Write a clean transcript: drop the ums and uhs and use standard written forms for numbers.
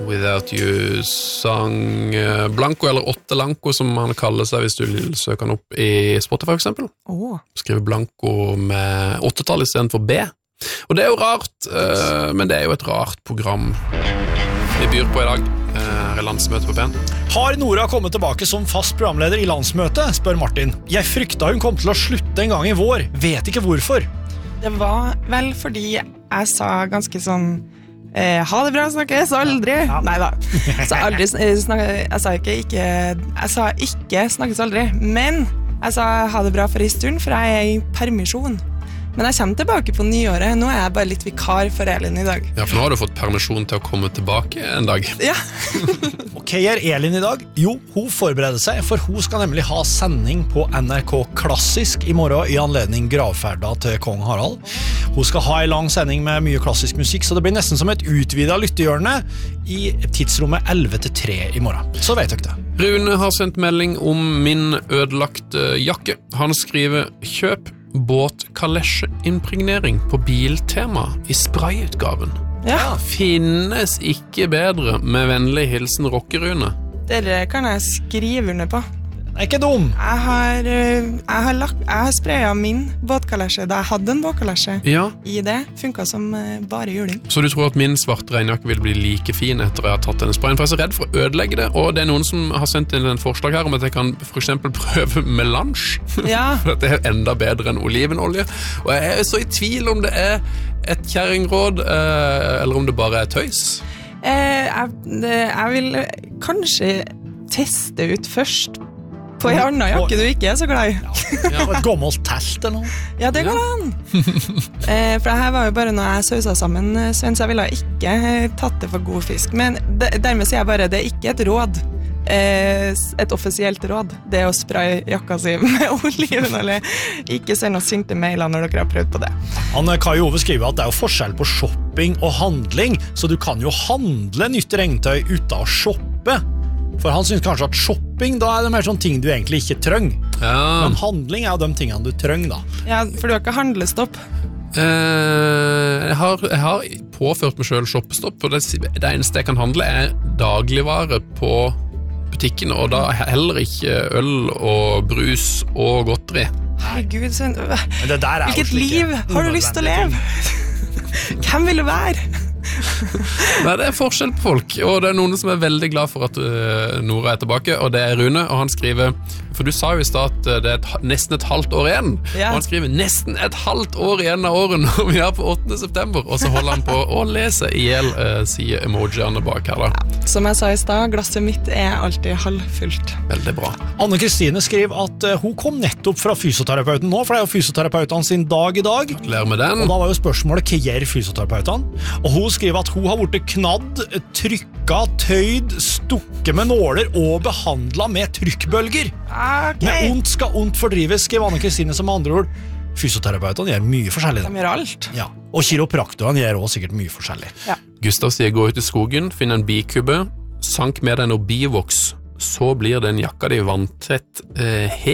Without You sang Blanco, eller Åtte Lanco, som han kaller seg hvis du vil søke han opp i Spotify for eksempel. Skriver Blanco med 8-tall i stedet for B. Og det er jo rart, men det er jo et rart program vi byr på i dag. Her er landsmøtet på P1. Har Nora kommet tilbake som fast programleder i landsmøtet, spør Martin. Jeg frykta hun kom til å slutte en gang i vår. Vet ikke hvorfor. Det var vel fordi jeg sa ganske sånn ha det bra, snakkes aldri. Neida, jeg sa aldri jeg sa ikke snakkes aldri, men jeg sa ha det bra for en stund, for jeg er i permisjon. Men jeg kommer tilbake på nyåret. Nå er jeg bare litt vikar for Elin i dag. Ja, for nå har du fått permisjon til å komme tilbake en dag. Ja. Ok, er Elin i dag? Jo, hun forbereder seg, for hun skal nemlig ha sending på NRK Klassisk i morgen i anledning gravferda til kong Harald. Hun skal ha en lang sending med mye klassisk musikk, så det blir nesten som et utvidet lyttehjørne i tidsrommet 11-3 i morgen. Så vet dere det. Rune har sendt melding om min ødelagte jakke. Han skriver, kjøp båtkalesjeimpregnering på Biltema i sprayutgaven. Ja. Finnes ikke bedre, med vennlig hilsen Rockerune. Dere kan jeg skrive under på. Det er ikke dum. Jeg har sprayet min båtkalesje da jeg hadde en båtkalesje i det. Funket som bare juling. Så du tror at min svarte regnjakke vil bli like fin etter jeg har tatt denne sprayen? For jeg er så redd for å ødelegge det, og det er noen som har sendt inn en forslag her om at jeg kan for eksempel prøve melange. Ja. For det er enda bedre enn olivenolje. Og jeg er så i tvil om det er et kjerringråd, eller om det bare er tøys. Jeg vil kanskje teste ut først på en annen jakke du ikke er så glad i. Ja, et gammelt telt eller noe. Ja, det går an. For det her var jo bare noe jeg sauset sammen, Sven, så jeg ville ikke tatt det for god fisk. Men dermed sier jeg bare, det er ikke et råd. Et offisielt råd. Det er å spraye jakka si med olivenolje. Ikke send oss sinte mailer når dere har prøvd på det. Kai Ove skriver at det er jo forskjell på shopping og handling, så du kan jo handle nytt regntøy uten å shoppe. For han synes kanskje at shopping, da er det mer sånn ting du egentlig ikke trenger. Ja. Men handling er jo de tingene du trenger da. Ja, for du har ikke handlestopp. Jeg har påført meg selv shoppestopp, for det eneste jeg kan handle er dagligvare på butikken, og da heller ikke øl og brus og godteri. Herregud, Sven. Hvilket ikke liv har du lyst til å leve? Hvem vil du være? Nei, det er forskjell på folk, og det er noen som er veldig glad for at Nora er tilbake, og det er Rune, og han skriver, for du sa jo i stad at det er nesten et halvt år igjen, og han skriver nesten et halvt år igjen av året når vi er på 8. september, og så holder han på å lese ihjel, sier emojiene bak her da. Ja, som jeg sa i stad, glasset mitt er alltid halvfullt. Veldig bra. Anne-Kristine skriver at hun kom nettopp fra fysioterapeuten nå, for det er jo fysioterapeutene sin dag i dag. Lær med den. Og da var jo spørsmålet, hva gjør fysioterapeutene? Og hun skriver at hun har vært knadd, trykka, tøyd, stukket med nåler og behandlet med trykkbølger. Okay. Med ondt skal ondt fordrives, skriver Anne-Kristine, som med andre ord. Fysioterapeutene gjør mye forskjellig. De gjør alt. Ja, og kiropraktorene gjør også sikkert mye forskjellig. Ja. Gustav sier, gå ut i skogen, finn en bikubbe, sank med deg noe bivoks, så blir den jakka di vanntett